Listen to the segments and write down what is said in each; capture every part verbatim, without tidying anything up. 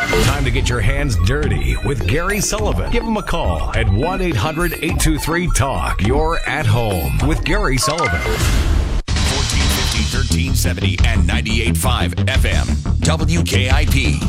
Time to get your hands dirty with Gary Sullivan. Give him a call at one eight hundred eight two three talk. You're at home with Gary Sullivan. fourteen fifty, thirteen seventy, and ninety-eight point five F M. W K I P.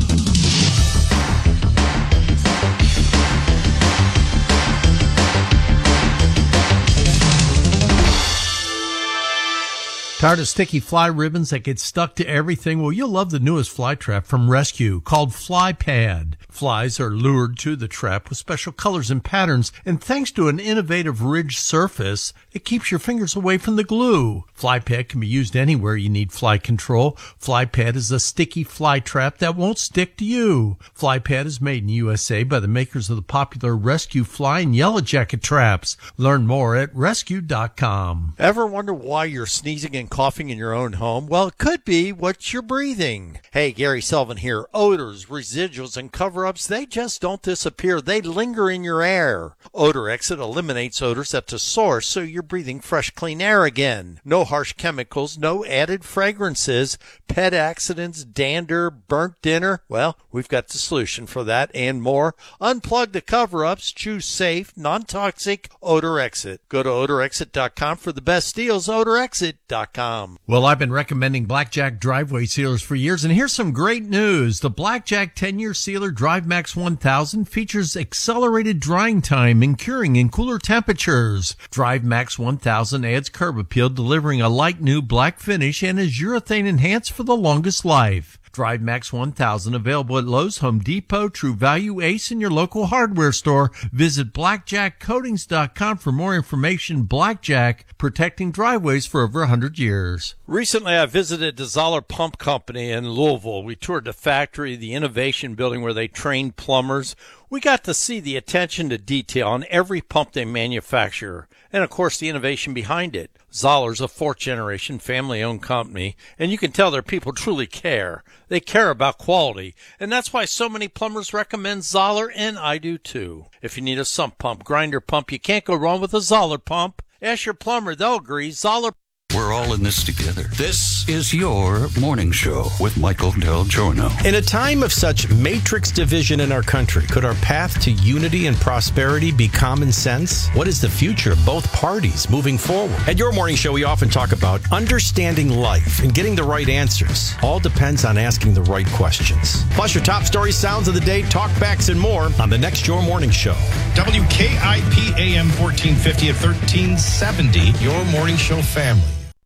Tired of sticky fly ribbons that get stuck to everything? Well, you'll love the newest fly trap from Rescue called Fly Pad. Flies are lured to the trap with special colors and patterns, and thanks to an innovative ridged surface, it keeps your fingers away from the glue. Fly Pad can be used anywhere you need fly control. Fly Pad is a sticky fly trap that won't stick to you. Fly Pad is made in U S A by the makers of the popular Rescue Fly and Yellow Jacket traps. Learn more at rescue dot com. Ever wonder why you're sneezing and coughing in your own home? Well, it could be what you're breathing. Hey, Gary Sullivan here. Odors, residuals, and cover-ups, they just don't disappear. They linger in your air. Odor Exit eliminates odors at the source, so you're breathing fresh, clean air again. No harsh chemicals, no added fragrances, pet accidents, dander, burnt dinner. Well, we've got the solution for that and more. Unplug the cover-ups. Choose safe, non-toxic Odor Exit. Go to odor exit dot com for the best deals. odor exit dot com. Well, I've been recommending Blackjack driveway sealers for years, and here's some great news. The Blackjack ten-year sealer DriveMax one thousand features accelerated drying time and curing in cooler temperatures. DriveMax one thousand adds curb appeal, delivering a light new black finish, and is urethane enhanced for the longest life. DriveMax one thousand available at Lowe's, Home Depot, True Value, Ace, and your local hardware store. Visit blackjack coatings dot com for more information. Blackjack, protecting driveways for over one hundred years. Recently, I visited the Zoller Pump Company in Louisville. We toured the factory, the innovation building where they train plumbers. We got to see the attention to detail on every pump they manufacture, and of course the innovation behind it. Zoller's a fourth-generation family-owned company, and you can tell their people truly care. They care about quality, and that's why so many plumbers recommend Zoller, and I do too. If you need a sump pump, grinder pump, you can't go wrong with a Zoller pump. Ask your plumber, they'll agree. Zoller. We're all in this together. This is your morning show with Michael Del Giorno. In a time of such matrix division in our country, could our path to unity and prosperity be common sense? What is the future of both parties moving forward? At your morning show, we often talk about understanding life and getting the right answers. All depends on asking the right questions. Plus your top stories, sounds of the day, talkbacks, and more on the next Your Morning Show. W K I P A M fourteen fifty at thirteen seventy, Your Morning Show family.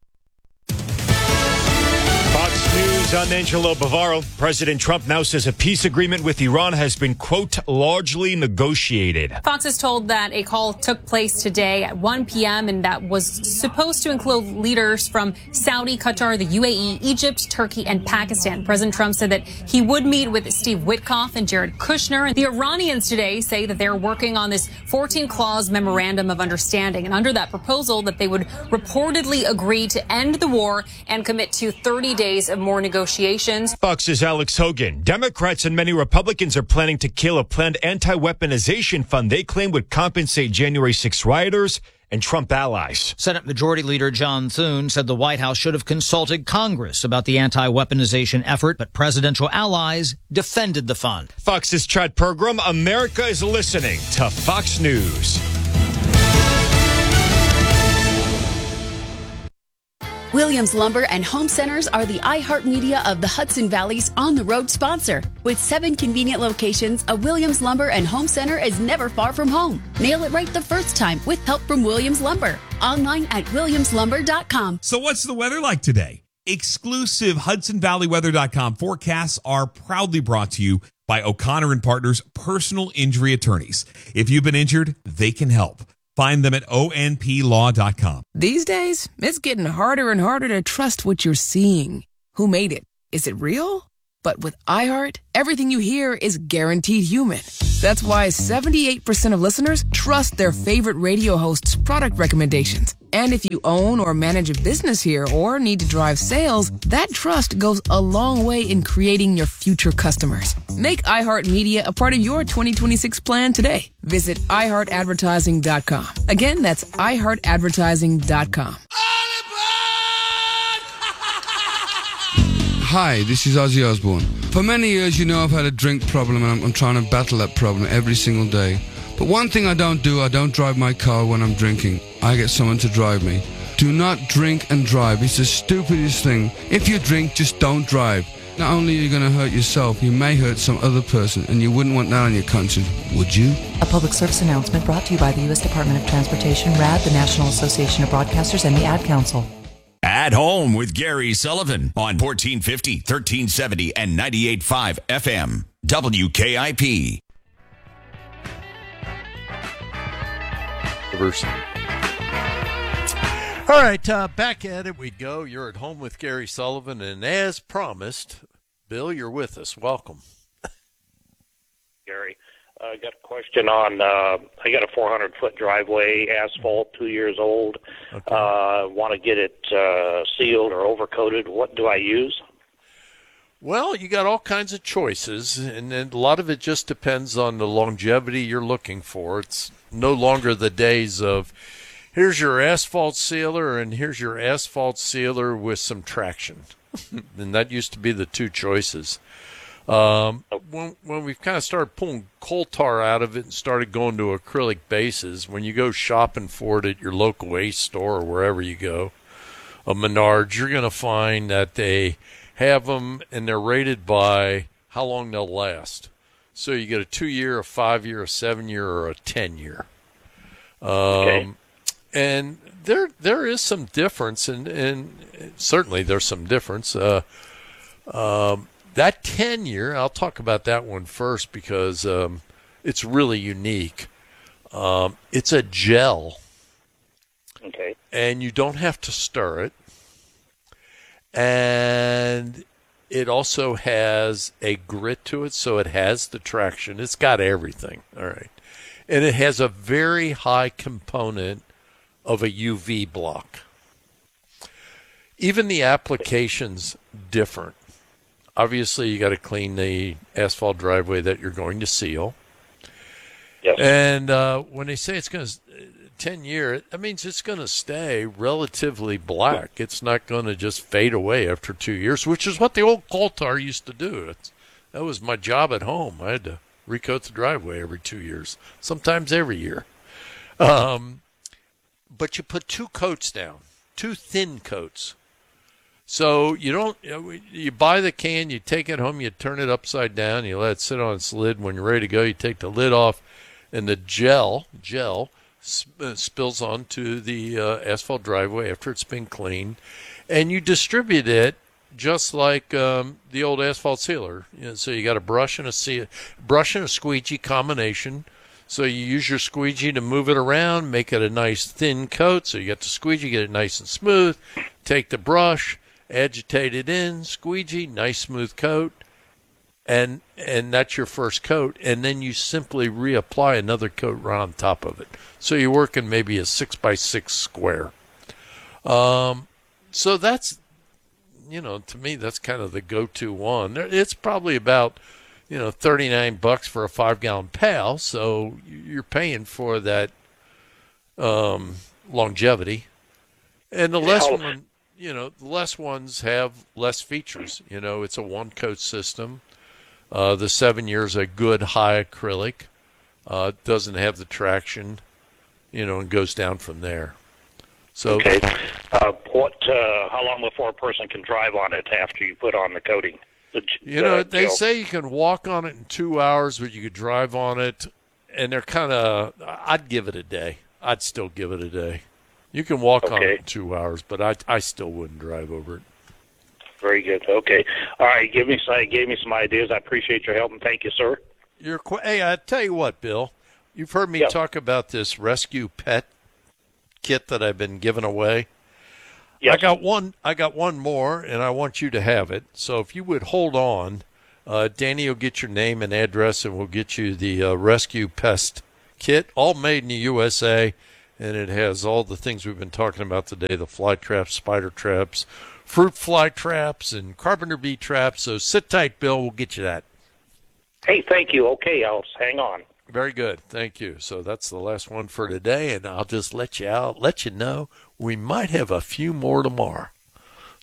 News, I'm Angelo Bavaro. President Trump now says a peace agreement with Iran has been, quote, largely negotiated. Fox is told that a call took place today at one p.m. and that was supposed to include leaders from Saudi, Qatar, the U A E, Egypt, Turkey, and Pakistan. President Trump said that he would meet with Steve Witkoff and Jared Kushner. The Iranians today say that they're working on this fourteen-clause memorandum of understanding. And under that proposal, that they would reportedly agree to end the war and commit to thirty days of more negotiations. Fox's Alex Hogan. Democrats and many Republicans are planning to kill a planned anti-weaponization fund they claim would compensate January sixth rioters and Trump allies. Senate Majority Leader John Thune said the White House should have consulted Congress about the anti-weaponization effort, but presidential allies defended the fund. Fox's Chad Pergram. America is listening to Fox News. Williams Lumber and Home Centers are the iHeartMedia of the Hudson Valley's on-the-road sponsor. With seven convenient locations, a Williams Lumber and Home Center is never far from home. Nail it right the first time with help from Williams Lumber. Online at williams lumber dot com. So what's the weather like today? Exclusive Hudson Valley Weather dot com forecasts are proudly brought to you by O'Connor and Partners Personal Injury Attorneys. If you've been injured, they can help. Find them at O N P law dot com. These days, it's getting harder and harder to trust what you're seeing. Who made it? Is it real? But with iHeart, everything you hear is guaranteed human. That's why seventy-eight percent of listeners trust their favorite radio host's product recommendations. And if you own or manage a business here or need to drive sales, that trust goes a long way in creating your future customers. Make iHeartMedia a part of your twenty twenty-six plan today. Visit i heart advertising dot com. Again, that's i heart advertising dot com. Hi, this is Ozzy Osbourne. For many years, you know, I've had a drink problem, and I'm, I'm trying to battle that problem every single day. But one thing I don't do, I don't drive my car when I'm drinking. I get someone to drive me. Do not drink and drive. It's the stupidest thing. If you drink, just don't drive. Not only are you going to hurt yourself, you may hurt some other person, and you wouldn't want that on your conscience, would you? A public service announcement brought to you by the U S Department of Transportation, R A D, the National Association of Broadcasters, and the Ad Council. At Home with Gary Sullivan on fourteen fifty, thirteen seventy, and ninety-eight point five F M. W K I P. All right, uh, back at it we go. You're at Home with Gary Sullivan, and as promised, Bill, you're with us. Welcome. Gary, I uh, got a question on, uh, I got a four hundred foot driveway, asphalt, two years old. Okay. Uh, want to get it uh, sealed or overcoated. What do I use? Well, you got all kinds of choices, and, and a lot of it just depends on the longevity you're looking for. It's no longer the days of, here's your asphalt sealer, and here's your asphalt sealer with some traction. And that used to be the two choices. Um, when, when we've kind of started pulling coal tar out of it and started going to acrylic bases, when you go shopping for it at your local Ace store or wherever you go, a Menards, you're going to find that they have them and they're rated by how long they'll last. So you get a two-year, a five-year, a seven-year, or a ten-year. Um, okay. And there there is some difference, and, and certainly there's some difference. Uh, um, that ten-year, I'll talk about that one first because um, it's really unique. Um, it's a gel. Okay. And you don't have to stir it. And it also has a grit to it, so it has the traction. It's got everything. All right. And it has a very high component of a U V block. Even the application's different. Obviously, you got to clean the asphalt driveway that you're going to seal. Yes. And uh, when they say it's going to ten year, that means it's going to stay relatively black. It's not going to just fade away after two years, which is what the old coal tar used to do. It's, that was my job at home. I had to recoat the driveway every two years, sometimes every year. Um, but you put two coats down, two thin coats. So you don't, you know, you buy the can, you take it home, you turn it upside down, you let it sit on its lid. When you're ready to go, you take the lid off, and the gel, gel, spills onto the uh, asphalt driveway after it's been cleaned, and you distribute it just like um, the old asphalt sealer. You know, so you got a brush and a seal, brush and a squeegee combination. So you use your squeegee to move it around, make it a nice thin coat. So you got the squeegee, get it nice and smooth. Take the brush, agitate it in, squeegee, nice smooth coat. And and that's your first coat, and then you simply reapply another coat right on top of it. So you're working maybe a six by six square. Um, so that's, you know, to me that's kind of the go-to one. It's probably about, you know, thirty-nine bucks for a five-gallon pail. So you're paying for that um, longevity, and the less one, you know, the less ones have less features. You know, it's a one-coat system. Uh, the seven years a good high acrylic, uh, doesn't have the traction, you know, and goes down from there. So, okay. Uh, what? Uh, how long before a person can drive on it after you put on the coating? The, you know, uh, they gel. say you can walk on it in two hours, but you could drive on it, and they're kind of. I'd give it a day. I'd still give it a day. You can walk okay. on it in two hours, but I I still wouldn't drive over it. Very good. Okay. All right. Give me some, gave me some ideas. I appreciate your help, and thank you, sir. You're qu- hey, I tell you what, Bill. You've heard me yep. talk about this rescue pet kit that I've been giving away. Yes. I got one. I got one more, and I want you to have it. So if you would hold on, uh, Danny will get your name and address, and we'll get you the uh, rescue pest kit, all made in the U S A, and it has all the things we've been talking about today: the fly traps, spider traps, fruit fly traps, and carpenter bee traps. So sit tight, Bill. We'll get you that. Hey, thank you. Okay, I'll hang on. Very good. Thank you. So that's the last one for today, and I'll just let you out, let you know we might have a few more tomorrow.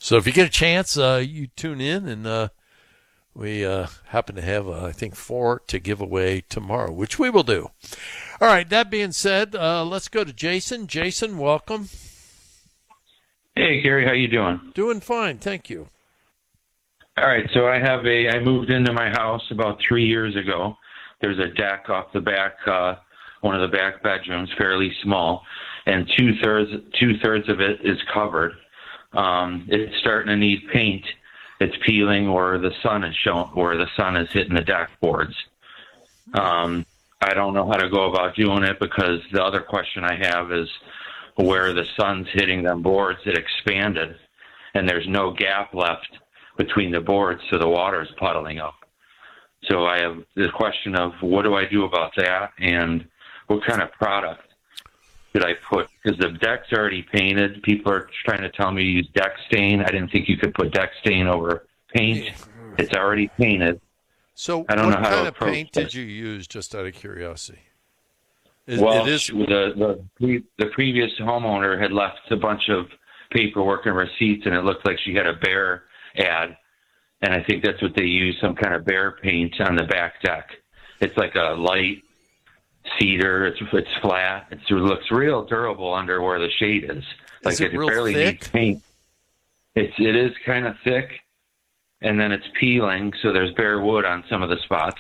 So if you get a chance, uh, you tune in, and uh, we uh, happen to have, uh, I think, four to give away tomorrow, which we will do. All right, that being said, uh, let's go to Jason. Jason, welcome. Hey, Gary, how you doing? Doing fine, thank you. All right, so I have a, I moved into my house about three years ago. There's a deck off the back, uh, one of the back bedrooms, fairly small, and two-thirds, two-thirds of it is covered. Um, it's starting to need paint. It's peeling, or the sun is showing, where the sun is hitting the deck boards. Um, I don't know how to go about doing it, because the other question I have is where the sun's hitting them boards, it expanded, and there's no gap left between the boards, so the water is puddling up. So I have the question of what do I do about that, and what kind of product should I put? Because the deck's already painted. People are trying to tell me to use deck stain. I didn't think you could put deck stain over paint. It's already painted. So I don't what know how kind to of paint it. did you use, just out of curiosity? It, well, it is... the, the pre- the previous homeowner had left a bunch of paperwork and receipts, and it looked like she had a Behr ad, and I think that's what they use, some kind of Behr paint on the back deck. It's like a light cedar. It's it's flat. It's, it looks real durable under where the shade is. Like Is it it real barely thick? needs paint. It's it is kind of thick, and then it's peeling, so there's bare wood on some of the spots.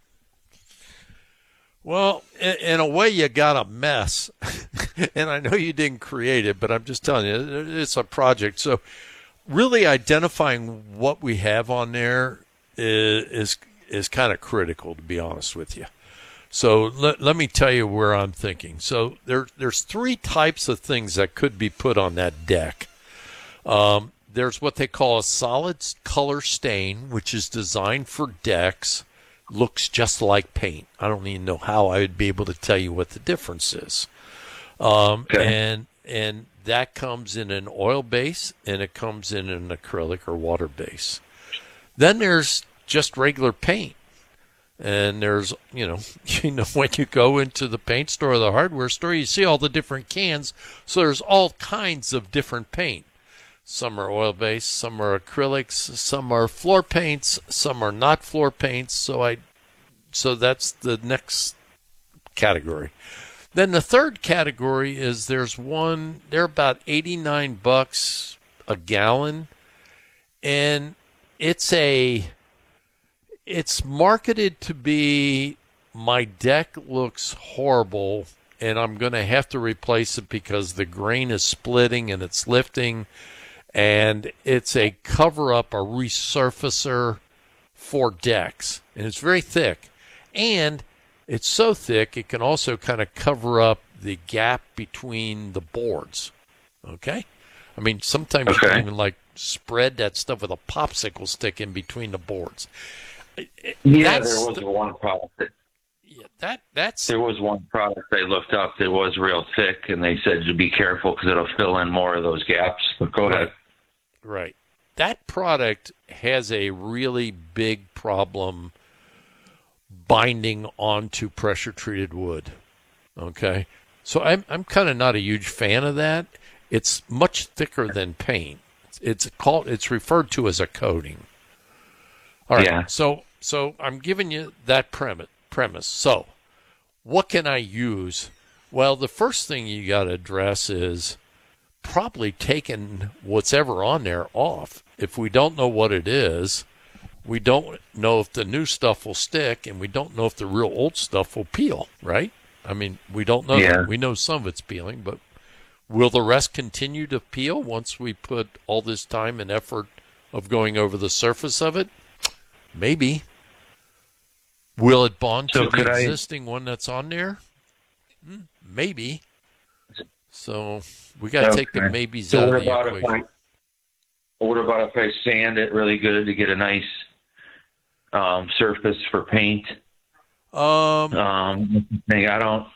Well, in, in a way, you got a mess, and I know you didn't create it, but I'm just telling you, it's a project. So really identifying what we have on there is is, is kind of critical, to be honest with you. So let, let me tell you where I'm thinking. So there, there's three types of things that could be put on that deck. Um, there's what they call a solid color stain, which is designed for decks. Looks just like paint. I don't even know how I would be able to tell you what the difference is. Um, okay. And and that comes in an oil base, and it comes in an acrylic or water base. Then there's just regular paint. And there's, you know, you know, when you go into the paint store or the hardware store, you see all the different cans. So there's all kinds of different paint. Some are oil-based, some are acrylics, some are floor paints, some are not floor paints. So I, so that's the next category. Then the third category is there's one, they're about eighty-nine bucks a gallon, and it's a, it's marketed to be, my deck looks horrible, and I'm going to have to replace it because the grain is splitting and it's lifting. And it's a cover-up, a resurfacer for decks. And it's very thick. And it's so thick, it can also kind of cover up the gap between the boards. Okay? I mean, sometimes okay. you can even, like, spread that stuff with a popsicle stick in between the boards. Yeah, that's there was the, one product. That, yeah, that, that's... There was one product they looked up that was real thick, and they said to be careful because it'll fill in more of those gaps. But go ahead. Right. That product has a really big problem binding onto pressure-treated wood. Okay? So I'm I'm kind of not a huge fan of that. It's much thicker than paint. It's called it's referred to as a coating. All right. Yeah. So so I'm giving you that premise premise. So what can I use? Well, the first thing you got to address is probably taking what's ever on there off. If we don't know what it is, we don't know if the new stuff will stick, and we don't know if the real old stuff will peel, right? I mean, we don't know. Yeah. That. We know some of it's peeling, but will the rest continue to peel once we put all this time and effort of going over the surface of it? Maybe. Will it bond So to the I... existing one that's on there? Maybe. So we got to okay. take the maybes so out what of the about equation. If I, what about if I sand it really good to get a nice um, surface for paint? Um, um I don't.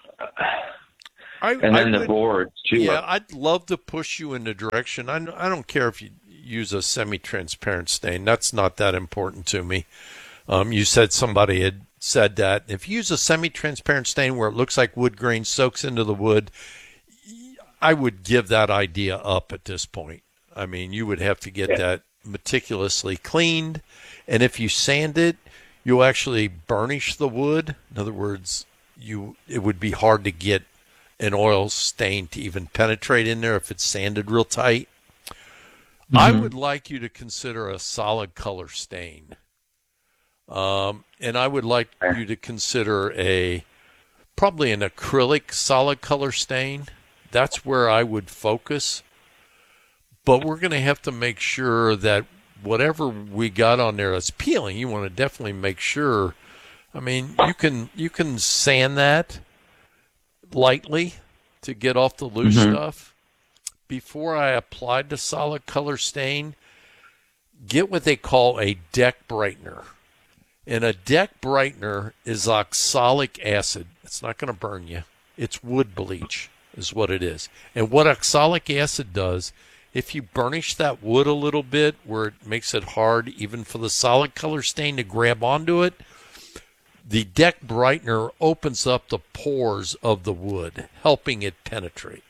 I, and then I the would, boards too. Yeah, I'd love to push you in the direction. I I don't care if you use a semi-transparent stain. That's not that important to me. Um, you said somebody had said that if you use a semi-transparent stain where it looks like wood grain soaks into the wood, I would give that idea up at this point. I mean, you would have to get Yeah. that meticulously cleaned. And if you sand it, you'll actually burnish the wood. In other words, you it would be hard to get an oil stain to even penetrate in there if it's sanded real tight. I would like you to consider a solid color stain. Um, and I would like you to consider a probably an acrylic solid color stain. That's where I would focus. But we're going to have to make sure that whatever we got on there that's peeling, you want to definitely make sure. I mean, you can you can sand that lightly to get off the loose Mhm. stuff. Before I applied the solid color stain, get what they call a deck brightener. And a deck brightener is oxalic acid. It's not going to burn you. It's wood bleach is what it is. And what oxalic acid does, if you burnish that wood a little bit where it makes it hard even for the solid color stain to grab onto it, the deck brightener opens up the pores of the wood, helping it penetrate.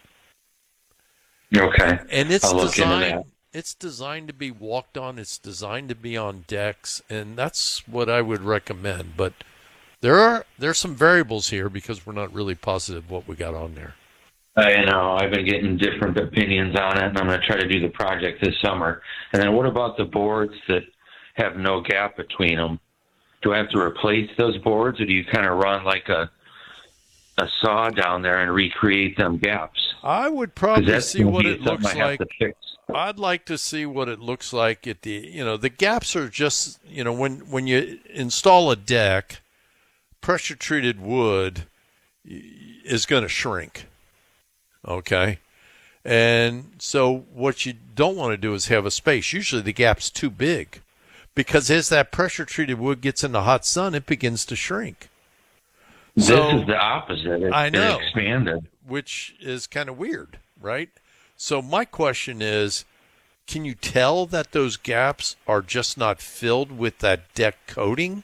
Okay. And it's I'll look into designed that. it's designed to be walked on, it's designed to be on decks, and that's what I would recommend. But there are there's some variables here because we're not really positive what we got on there. I know. I've been getting different opinions on it, and I'm going to try to do the project this summer. And then what about the boards that have no gap between them? Do I have to replace those boards, or do you kind of run like a a saw down there and recreate them gaps? I would 'Cause probably that's see gonna what be it something looks I have like. to fix. I'd like to see what it looks like at the, you know, the gaps are just, you know, when, when you install a deck, pressure treated wood is going to shrink. Okay. And so what you don't want to do is have a space. Usually the gap's too big because as that pressure treated wood gets in the hot sun, it begins to shrink. This So- is the opposite. It, I know. It expanded. Which is kind of weird, right? So my question is, can you tell that those gaps are just not filled with that deck coating?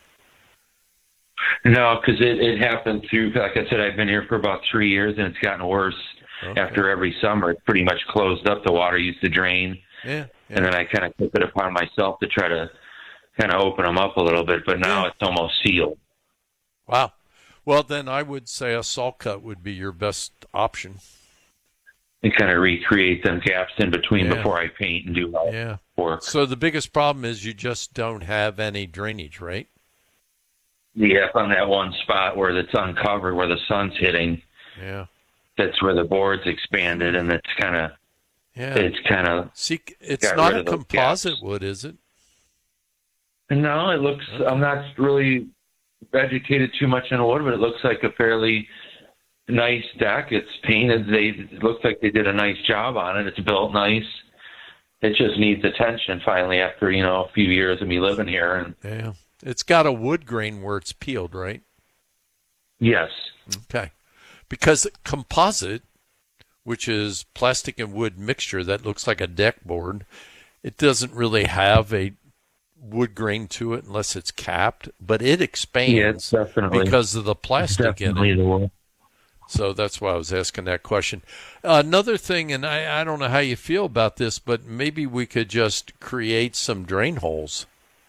No, because it, it happened through, like I said, I've been here for about three years, and it's gotten worse Okay. after every summer. It's pretty much closed up. The water used to drain. Yeah. yeah. And then I kind of took it upon myself to try to kind of open them up a little bit, but now Yeah. it's almost sealed. Wow. Well, then I would say a salt cut would be your best option. And kind of recreate them gaps in between Yeah. before I paint and do my Yeah. work. So the biggest problem is you just don't have any drainage, right? Yeah, on that one spot where it's uncovered, where the sun's hitting, Yeah. that's where the board's expanded, and it's kind of, Yeah. it's kind of. See, it's got not rid a of those composite gaps. wood, is it? No, it looks. I'm not really educated too much in wood, but it looks like a fairly nice deck. It's painted. They it looks like they did a nice job on it. It's built nice. It just needs attention finally after you know a few years of me living here. And Yeah. It's got a wood grain where it's peeled, right? yes, Okay. Because composite, which is plastic and wood mixture that looks like a deck board, it doesn't really have a wood grain to it unless it's capped, but it expands yeah, it's definitely because of the plastic in definitely it. the way. So that's why I was asking that question. Uh, another thing, and I, I don't know how you feel about this, but maybe we could just create some drain holes.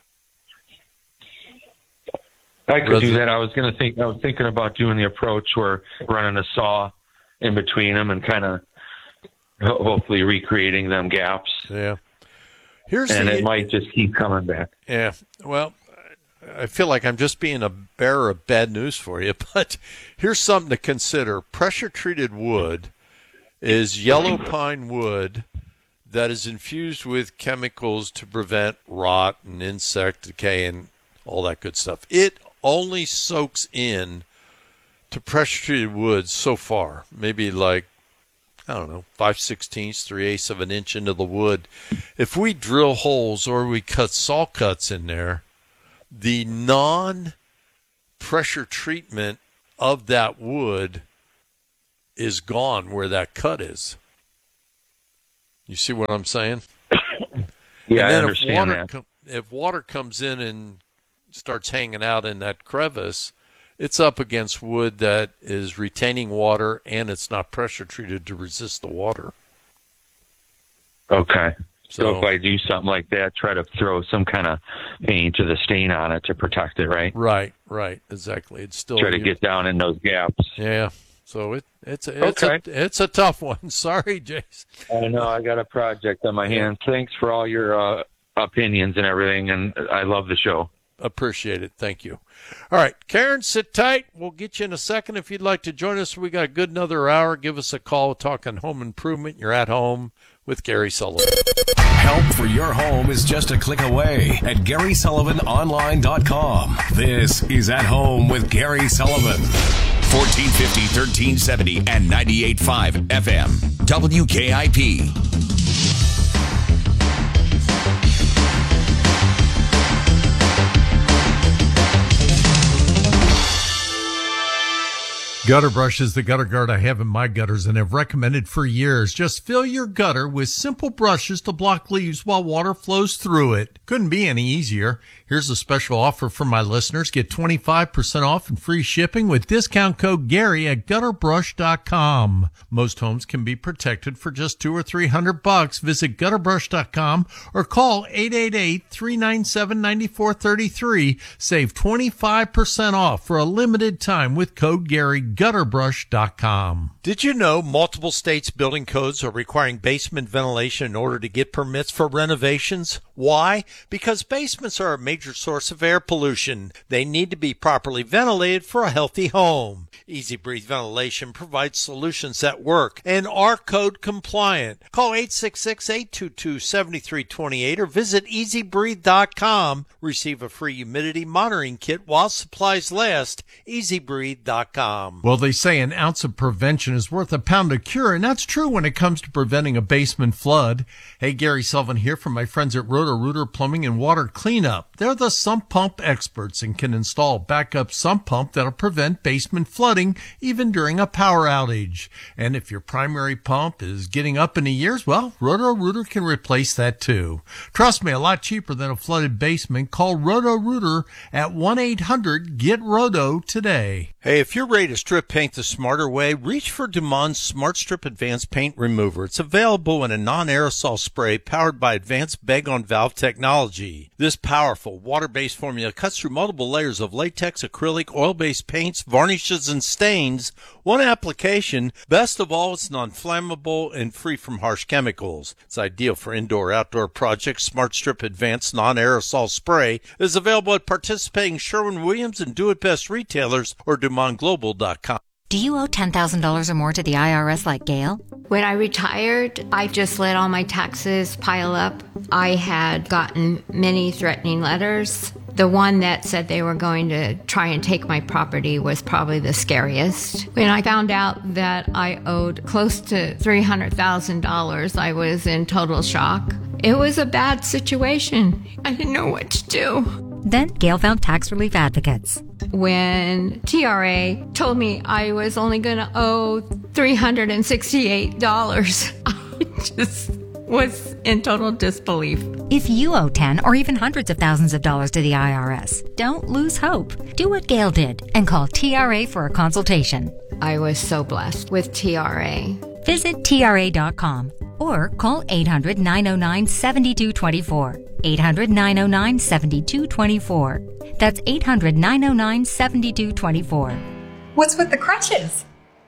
I could Rather- do that. I was going to think. I was thinking about doing the approach where running a saw in between them and kind of ho- hopefully recreating them gaps. Yeah. Here's and the, it might just keep coming back. Yeah. Well, I feel like I'm just being a bearer of bad news for you, but here's something to consider. Pressure treated wood is yellow pine wood that is infused with chemicals to prevent rot and insect decay and all that good stuff. It only soaks in to pressure treated wood so far, maybe like, I don't know, five sixteenths, three eighths of an inch into the wood. If we drill holes or we cut saw cuts in there, the non-pressure treatment of that wood is gone where that cut is. You see what I'm saying? Yeah, and then I understand if water that. com- if water comes in and starts hanging out in that crevice, it's up against wood that is retaining water and it's not pressure treated to resist the water. Okay. So, so if I do something like that, try to throw some kind of paint or the stain on it to protect it, right? Right, right, exactly. It's still try to get down in those gaps. Yeah. So it it's it's okay. a, it's a tough one. Sorry, Jason. I know I got a project on my hands. Thanks for all your uh, opinions and everything, and I love the show. Appreciate it. Thank you. All right, Karen, sit tight. We'll get you in a second if you'd like to join us. We got a good another hour. Give us a call. We're talking home improvement. You're at home with Gary Sullivan. Help for your home is just a click away at Gary Sullivan Online dot com. This is At Home with Gary Sullivan. fourteen fifty, thirteen seventy, and ninety-eight point five F M. W K I P. Gutter Brush is the gutter guard I have in my gutters and have recommended for years. Just fill your gutter with simple brushes to block leaves while water flows through it. Couldn't be any easier. Here's a special offer for my listeners. Get twenty-five percent off and free shipping with discount code Gary at gutter brush dot com. Most homes can be protected for just two or three hundred bucks. Visit gutter brush dot com or call eight eight eight, three nine seven, nine four three three. Save twenty-five percent off for a limited time with code Gary. gutter brush dot com. Did you know multiple states' building codes are requiring basement ventilation in order to get permits for renovations? Why? Because basements are a major source of air pollution. They need to be properly ventilated for a healthy home. Easy Breathe Ventilation provides solutions that work and are code compliant. Call eight six six, eight two two, seven three two eight or visit easy breathe dot com. Receive a free humidity monitoring kit while supplies last. easy breathe dot com. Well, they say an ounce of prevention is worth a pound of cure, and that's true when it comes to preventing a basement flood. Hey, Gary Sullivan here from my friends at Roto-Rooter Plumbing and Water Cleanup. They're the sump pump experts and can install a backup sump pump that'll prevent basement flooding even during a power outage. And if your primary pump is getting up in the years, well, Roto-Rooter can replace that too. Trust me, a lot cheaper than a flooded basement. Call Roto-Rooter at one eight hundred get roto today. Hey, if you're ready to strip paint the smarter way, reach for Dumont Smart Strip Advanced Paint Remover. It's available in a non-aerosol spray powered by advanced bag-on-valve technology. This powerful water-based formula cuts through multiple layers of latex, acrylic, oil-based paints, varnishes, and stains. One application. Best of all, it's non-flammable and free from harsh chemicals. It's ideal for indoor-outdoor projects. Smart Strip Advanced Non-Aerosol Spray is available at participating Sherwin-Williams and Do It Best retailers or Dumont Global dot com. Do you owe ten thousand dollars or more to the I R S like Gail? When I retired, I just let all my taxes pile up. I had gotten many threatening letters. The one that said they were going to try and take my property was probably the scariest. When I found out that I owed close to three hundred thousand dollars, I was in total shock. It was a bad situation. I didn't know what to do. Then Gail found Tax Relief Advocates. When T R A told me I was only going to owe three hundred sixty-eight dollars, I just was in total disbelief. If you owe ten or even hundreds of thousands of dollars to the I R S, don't lose hope. Do what Gail did and call T R A for a consultation. I was so blessed with T R A. Visit T R A dot com or call eight hundred, nine oh nine, seven two two four. eight hundred, nine oh nine, seven two two four. That's eight hundred, nine oh nine, seven two two four. What's with the crutches?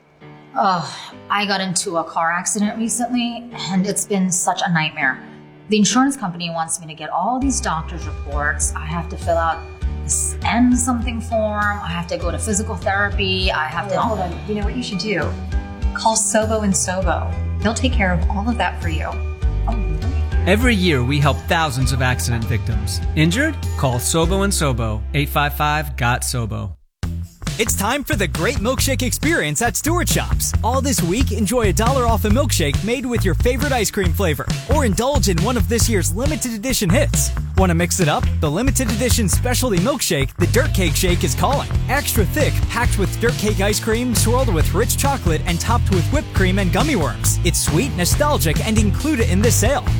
Oh, I got into a car accident recently, and it's been such a nightmare. The insurance company wants me to get all these doctor's reports. I have to fill out this N something form. I have to go to physical therapy. I have to... Hold on. You know what you should do? Call Sobo and Sobo. They'll take care of all of that for you. Every year, we help thousands of accident victims. Injured? Call Sobo and Sobo. eight five five, G O T, SOBO. It's time for the Great Milkshake Experience at Stewart Shops. All this week, enjoy a dollar off a milkshake made with your favorite ice cream flavor, or indulge in one of this year's limited edition hits. Want to mix it up? The limited edition specialty milkshake, the Dirt Cake Shake, is calling. Extra thick, packed with dirt cake ice cream, swirled with rich chocolate, and topped with whipped cream and gummy worms. It's sweet, nostalgic, and included in this sale.